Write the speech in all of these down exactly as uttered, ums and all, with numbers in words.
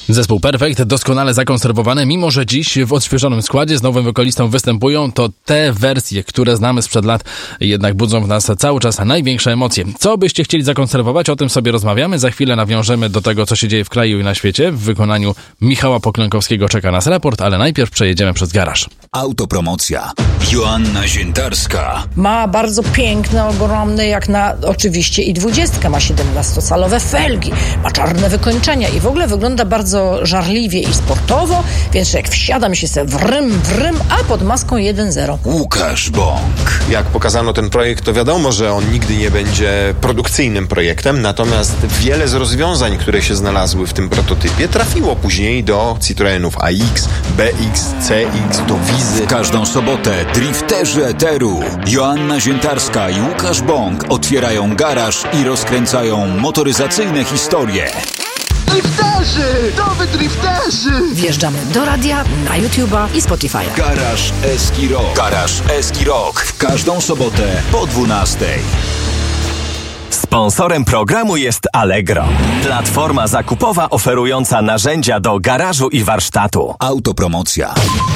Zespół Perfekt doskonale zakonserwowany, mimo że dziś w odświeżonym składzie z nowym wokalistą występują, to te wersje, które znamy sprzed lat, jednak budzą w nas cały czas największe emocje. Co byście chcieli zakonserwować? O tym sobie rozmawiamy. Za chwilę nawiążemy do tego, co się dzieje w kraju i na świecie. W wykonaniu Michała Poklenkowskiego czeka nas raport, ale najpierw przejedziemy przez garaż. Autopromocja. Joanna Ziętarska. Ma bardzo piękne, ogromne, jak na oczywiście i dwudziestkę, ma siedemnastocalowe felgi, ma czarne wykończenia i w ogóle wygląda bardzo żarliwie i sportowo, więc jak wsiadam się se wrym, wrym, a pod maską jeden zero. Łukasz Bąk. Jak pokazano ten projekt, to wiadomo, że on nigdy nie będzie produkcyjnym projektem, natomiast wiele z rozwiązań, które się znalazły w tym prototypie, trafiło później do Citroenów A X, B X, C X, do Wizy. Każdą sobotę drifterzy eteru Joanna Ziętarska i Łukasz Bąk otwierają garaż i rozkręcają motoryzacyjne historie. Drifterzy! Nowy drifterzy! Wjeżdżamy do radia, na YouTube'a i Spotify'a. Garaż Eski Rock. Garaż Eski Rock. W każdą sobotę po dwunastej. Sponsorem programu jest Allegro, platforma zakupowa oferująca narzędzia do garażu i warsztatu. Autopromocja.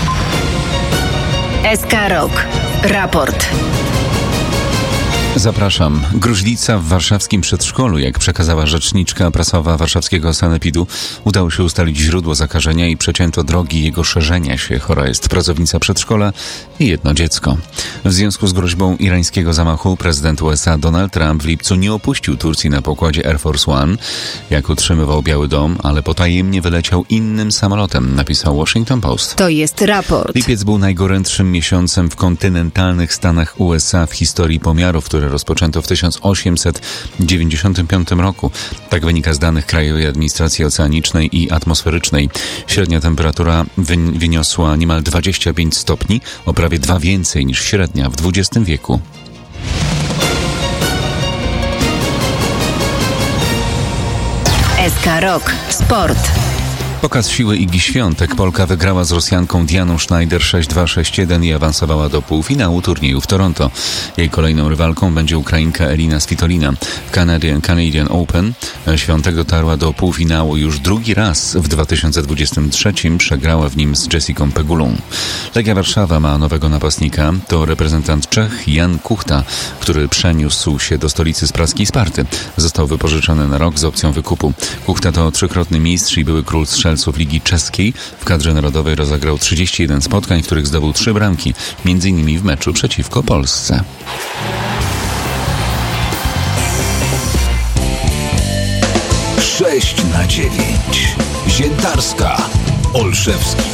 S K Rock. Raport. Zapraszam. Gruźlica w warszawskim przedszkolu, jak przekazała rzeczniczka prasowa warszawskiego sanepidu, udało się ustalić źródło zakażenia i przecięto drogi jego szerzenia się. Chora jest pracownica przedszkola i jedno dziecko. W związku z groźbą irańskiego zamachu prezydent U S A Donald Trump w lipcu nie opuścił Turcji na pokładzie Air Force One, jak utrzymywał Biały Dom, ale potajemnie wyleciał innym samolotem, napisał Washington Post. To jest raport. Lipiec był najgorętszym miesiącem w kontynentalnych Stanach U S A w historii pomiarów, które rozpoczęto w tysiąc osiemset dziewięćdziesiątym piątym roku. Tak wynika z danych Krajowej Administracji Oceanicznej i Atmosferycznej. Średnia temperatura wy- wyniosła niemal dwadzieścia pięć stopni, o prawie dwa więcej niż średnia w dwudziestym wieku. S K Rock. Sport. Pokaz siły Igi Świątek. Polka wygrała z Rosjanką Dianą Schneider sześć dwa sześć jeden i awansowała do półfinału turnieju w Toronto. Jej kolejną rywalką będzie Ukrainka Elina Svitolina. W Canadian, Canadian Open Świątek dotarła do półfinału już drugi raz w dwa tysiące dwudziestym trzecim. Przegrała w nim z Jessicą Pegulą. Legia Warszawa ma nowego napastnika. To reprezentant Czech Jan Kuchta, który przeniósł się do stolicy z praskiej Sparty. Został wypożyczony na rok z opcją wykupu. Kuchta to trzykrotny mistrz i były król strzelców Ligi Czeskiej. W kadrze narodowej rozegrał trzydzieści jeden spotkań, w których zdobył trzy bramki, między innymi w meczu przeciwko Polsce. sześć na dziewięć. Ziętarska. Olszewski.